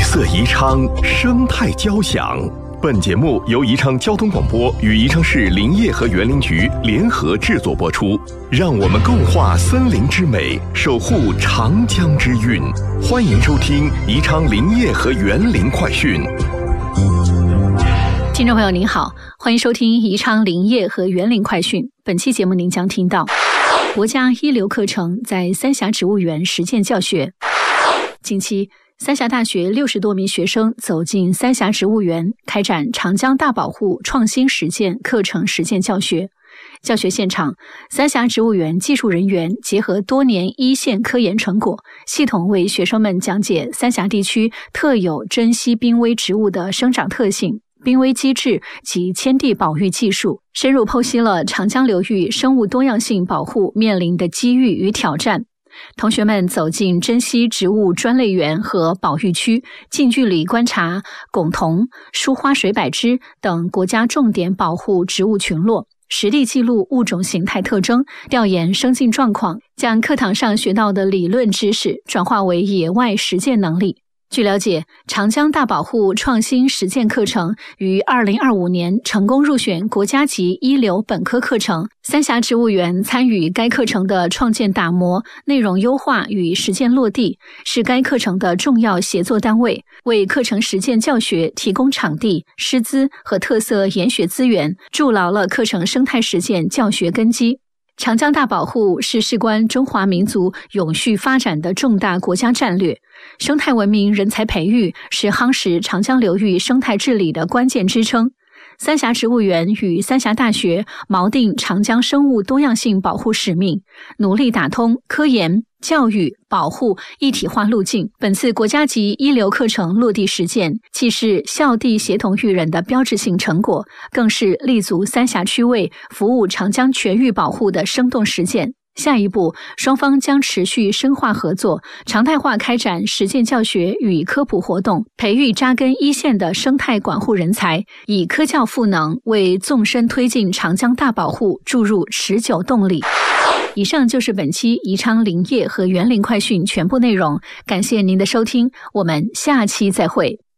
色宜昌生态交响。本节目由宜昌交通广播与宜昌市林业和园林局联合制作播出。让我们共话森林之美，守护长江之韵。欢迎收听宜昌林业和园林快讯。 听众朋友您好，欢迎收听宜昌林业和园林快讯。本期节目您将听到国家一流课程在三峡植物园实践教学。近期三峡大学60多名学生走进三峡植物园，开展长江大保护创新实践课程实践教学。教学现场，三峡植物园技术人员结合多年一线科研成果，系统为学生们讲解三峡地区特有珍稀濒危植物的生长特性、濒危机制及迁地保育技术，深入剖析了长江流域生物多样性保护面临的机遇与挑战。同学们走进珍稀植物专类园和保育区，近距离观察拱桐、疏花水柏枝等国家重点保护植物群落，实地记录物种形态特征，调研生境状况，将课堂上学到的理论知识转化为野外实践能力。据了解，长江大保护创新实践课程于2025年成功入选国家级一流本科课程。三峡植物园参与该课程的创建打磨、内容优化与实践落地，是该课程的重要协作单位，为课程实践教学提供场地、师资和特色研学资源，筑牢了课程生态实践教学根基。长江大保护是事关中华民族永续发展的重大国家战略，生态文明人才培育是夯实长江流域生态治理的关键支撑。三峡植物园与三峡大学锚定长江生物多样性保护使命，努力打通科研、教育、保护一体化路径。本次国家级一流课程落地实践，既是校地协同育人的标志性成果，更是立足三峡区位、服务长江全域保护的生动实践。下一步，双方将持续深化合作，常态化开展实践教学与科普活动，培育扎根一线的生态管护人才，以科教赋能，为纵深推进长江大保护注入持久动力。以上就是本期宜昌林业和园林快讯全部内容，感谢您的收听，我们下期再会。